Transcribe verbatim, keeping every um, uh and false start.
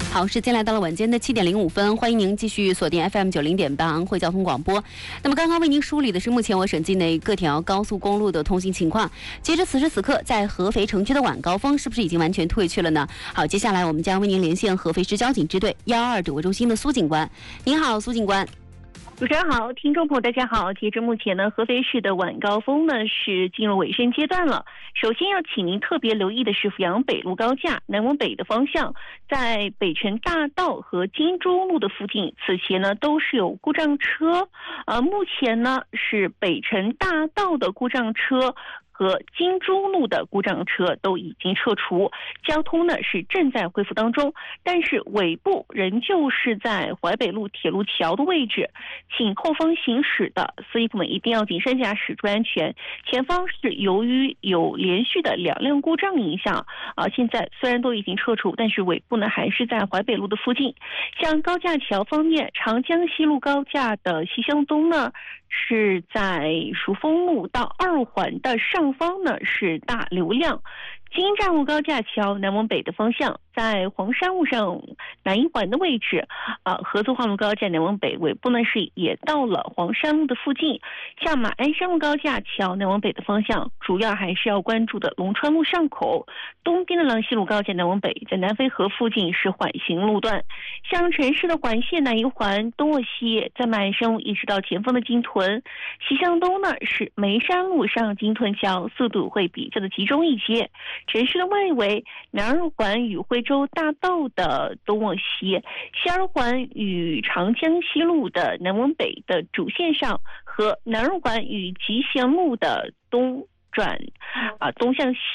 好，时间来到了晚间的七点零五分，欢迎您继续锁定 F M 九零点八安徽交通广播。那么刚刚为您梳理的是目前我省境内各条高速公路的通行情况。截至此时此刻，在合肥城区的晚高峰是不是已经完全退去了呢？好，接下来我们将为您连线合肥市交警支队幺二指挥中心的苏警官。您好，苏警官。 主持人好，听众朋友大家好。截至目前呢，合肥市的晚高峰呢是进入尾声阶段了。首先要请您特别留意的是阜阳北路高架南往北的方向，在北辰大道和金珠路的附近，此前呢都是有故障车。呃，目前呢是北辰大道的故障车和金珠路的故障车都已经撤除，交通呢是正在恢复当中，但是尾部仍旧是在淮北路铁路桥的位置，请后方行驶的司机朋友们一定要谨慎驾驶，注意安全。前方是由于有连续的两辆故障影响啊，现在虽然都已经撤除，但是尾部呢还是在淮北路的附近。像高架桥方面，长江西路高架的西向东呢是在蜀峰路到二环的上方呢是大流量，京站路高架桥南往北的方向，在黄山路上南一环的位置，啊，合作化路高架南往北尾部呢是也到了黄山路的附近。像马鞍山路高架桥南往北的方向，主要还是要关注的龙川路上口，东边的郎西路高架南往北，在南浠河附近是缓行路段。像城市的环线南一环东往西，在马鞍山路一直到前方的金屯，西向东呢是眉山路上金屯桥，速度会比较的集中一些。城市的外围，南二环与徽州大道的东往西，西二环与长江西路的南往北的主线上，和南二环与吉祥路的东转啊东向西